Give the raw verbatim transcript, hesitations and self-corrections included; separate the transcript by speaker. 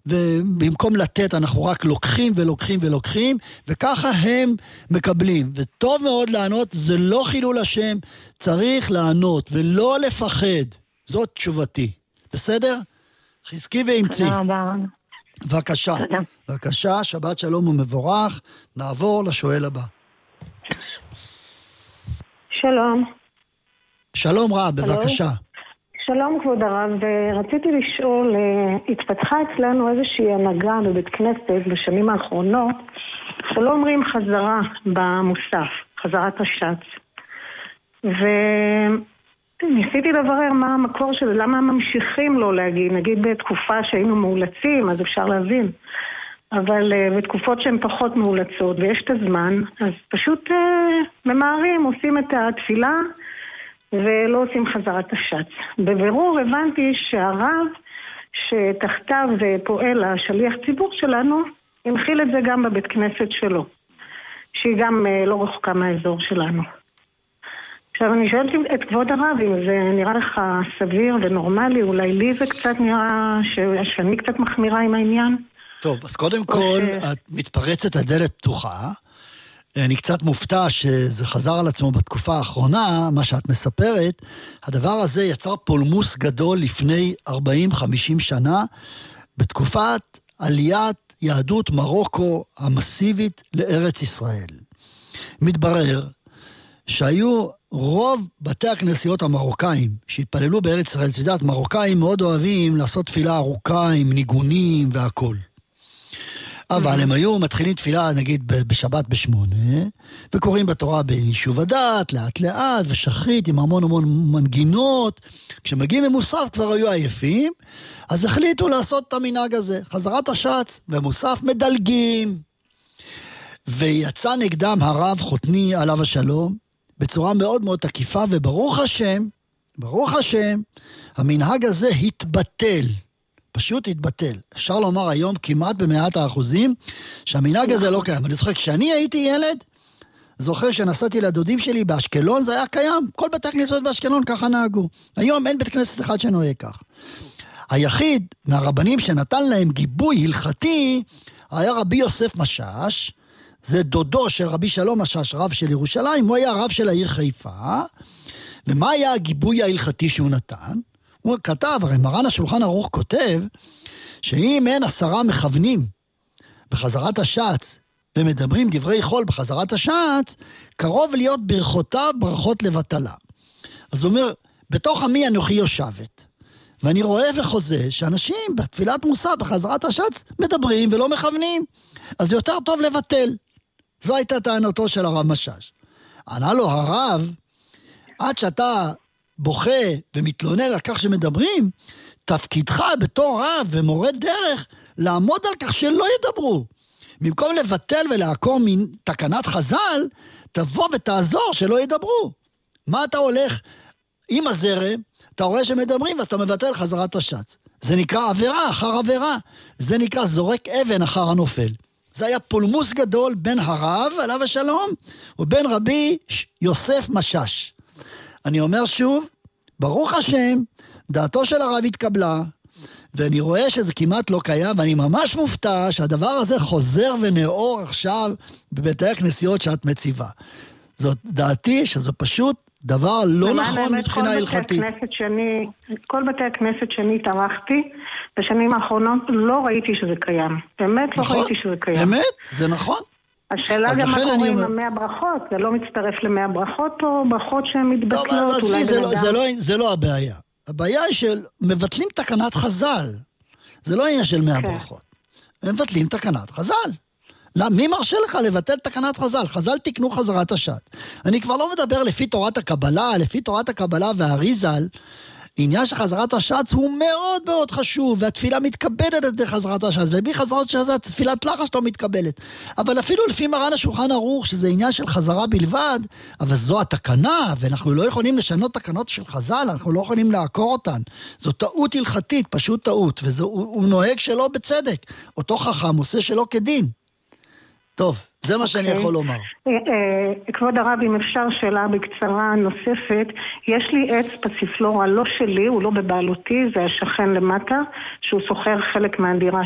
Speaker 1: ובמקום לתת אנחנו רק לוקחים ולוקחים ולוקחים, וככה הם מקבלים. וטוב מאוד לענות, זה לא חילול השם, צריך לענות ולא לפחד. זאת תשובתי. בסדר? חזקי ואמצי.
Speaker 2: תודה רבה.
Speaker 1: בבקשה.
Speaker 2: תודה.
Speaker 1: בבקשה, שבת שלום ומבורך. נעבור לשואל הבא.
Speaker 2: שלום.
Speaker 1: שלום רב, בבקשה.
Speaker 2: שלום כבוד הרב, רציתי לשאול, התפתחה אצלנו איזושהי הנהגה בבית כנסת בשנים האחרונות, שלא אומרים חזרה במוסף, חזרת השץ. וניסיתי לברר מה המקור של, למה ממשיכים לא להגיד, נגיד בתקופה שהיינו מאולצים, אז אפשר להבין. אבל בתקופות שהן פחות מאולצות ויש את הזמן, אז פשוט ממהרים, עושים את התפילה, ולא עושים חזרת השץ. בבירור הבנתי שהרב שתחתיו פועל השליח ציבור שלנו, הנחיל את זה גם בבית כנסת שלו, שהיא גם לא רחוקה מהאזור שלנו. עכשיו אני שואלת את כבוד הרב, אם זה נראה לך סביר ונורמלי, אולי לי זה קצת נראה שאני קצת מחמירה עם העניין.
Speaker 1: טוב, אז קודם כל, ש... את מתפרצת הדלת פתוחה, אני קצת מופתע שזה חזר על עצמו בתקופה האחרונה, מה שאת מספרת, הדבר הזה יצר פולמוס גדול לפני ארבעים חמישים שנה, בתקופת עליית יהדות מרוקו המסיבית לארץ ישראל. מתברר שהיו רוב בתי הכנסיות המרוקאים שהתפללו בארץ ישראל, את יודעת, מרוקאים מאוד אוהבים לעשות תפילה ארוכה עם ניגונים והכל. אבל הם היו מתחילים תפילה, נגיד, בשבת בשמונה, וקוראים בתורה ביישוב הדעת, לאט לאט, ושחרית, עם המון המון מנגינות. כשמגיעים ממוסף כבר היו עייפים, אז החליטו לעשות את המנהג הזה. חזרת השץ ומוסף מדלגים. ויצא נגדם הרב חותני עליו השלום, בצורה מאוד מאוד תקיפה, וברוך השם, ברוך השם, המנהג הזה התבטל. פשוט התבטל. אפשר לומר היום כמעט במאת האחוזים שהמנהג הזה לא קיים. אני זוכר, כשאני הייתי ילד, זוכר שנסעתי לדודים שלי באשקלון, זה היה קיים. כל בתי הכנסת באשקלון ככה נהגו. היום אין בית כנסת אחד שנוהג כך. היחיד מהרבנים שנתן להם גיבוי הלכתי, היה רבי יוסף משש, זה דודו של רבי שלום משש, רב של ירושלים, הוא היה רב של העיר חיפה, ומה היה הגיבוי ההלכתי שהוא נתן? הוא כתב, הרי מרן השולחן ערוך כותב, שאם אין עשרה מכוונים בחזרת השץ, ומדברים דברי חול בחזרת השץ, קרוב להיות ברכותיו ברכות לבטלה. אז הוא אומר, בתוך עמי אנוכי יושבת, ואני רואה וחוזה שאנשים בתפילת מוסף בחזרת השץ מדברים ולא מכוונים, אז יותר טוב לבטל. זו הייתה טענתו של הרב משש. ענה לו הרב, עד שאתה בוכה ומתלונן על כך שמדברים, תפקידך בתור רב ומורה דרך לעמוד על כך שלא ידברו. במקום לבטל ולעקור מן תקנת חז"ל, תבוא ותעזור שלא ידברו. מה אתה הולך עם הזרם, אתה רואה שמדברים ואתה מבטל חזרת השץ. זה נקרא עבירה אחר עבירה. זה נקרא זורק אבן אחר הנופל. זה היה פולמוס גדול בין הרב, עליו השלום, ובין רבי יוסף משש. אני אומר שוב, ברוך השם, דעתו של הרב התקבלה, ואני רואה שזה כמעט לא קיים, ואני ממש מופתע שהדבר הזה חוזר ונאור עכשיו בבתי הכנסיות שאת מציבה. זאת דעתי שזו פשוט דבר לא נכון מבחינה הלכתית.
Speaker 2: כל בתי הכנסת שאני התארחתי, בשנים האחרונות לא ראיתי שזה קיים. באמת לא ראיתי שזה קיים.
Speaker 1: באמת? זה נכון?
Speaker 2: השאלה גם מה קורה עם המאה ברכות, זה לא מצטרף למאה ברכות או ברכות שהן מתבטלות?
Speaker 1: טוב, אז עזבי, זה, לא, זה, לא, זה לא הבעיה. הבעיה היא של מבטלים תקנת חז"ל. זה לא עניין של מאה okay. ברכות. מבטלים תקנת חז"ל. לא, מי מרשה לך לבטל תקנת חז"ל? חז"ל תקנו חזרת השץ. אני כבר לא מדבר לפי תורת הקבלה, לפי תורת הקבלה והאריז"ל, עניין של חזרת השץ הוא מאוד מאוד חשוב, והתפילה מתקבלת על ידי חזרת השץ, ובלי חזרת השץ תפילת לחש לא מתקבלת. אבל אפילו לפי מרן השולחן ערוך, שזה עניין של חזרה בלבד, אבל זו התקנה, ואנחנו לא יכולים לשנות תקנות של חז"ל, אנחנו לא יכולים לעקור אותן. זו טעות הלכתית, פשוט טעות, והוא נוהג שלא בצדק. אותו חכם עושה שלא כדין. טוב, זה מה שאני יכול לומר.
Speaker 2: כבוד הרב, אם אפשר שאלה בקצרה נוספת, יש לי עץ פסיפלורה, לא שלי, הוא לא בבעלותי, זה השכן למטה, שהוא סוחר חלק מהדירה